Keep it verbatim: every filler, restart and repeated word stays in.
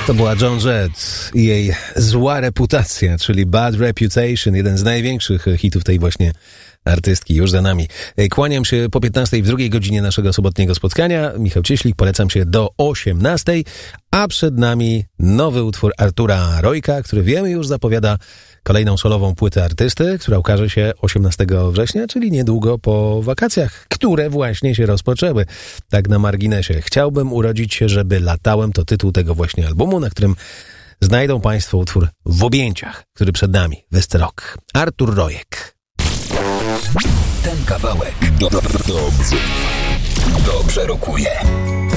To była Joan Jett i jej zła reputacja, czyli Bad Reputation, jeden z największych hitów tej właśnie artystki, już za nami. Kłaniam się po piętnastej w drugiej godzinie naszego sobotniego spotkania. Michał Cieślik, polecam się do osiemnastej, a przed nami nowy utwór Artura Rojka, który wiemy już zapowiada kolejną solową płytę artysty, która ukaże się osiemnastego września, czyli niedługo po wakacjach, które właśnie się rozpoczęły. Tak na marginesie. Chciałbym urodzić się, żeby latałem, to tytuł tego właśnie albumu, na którym znajdą Państwo utwór W objęciach, który przed nami. West Rock. Artur Rojek. Ten kawałek do, do, dobrze, dobrze rokuje.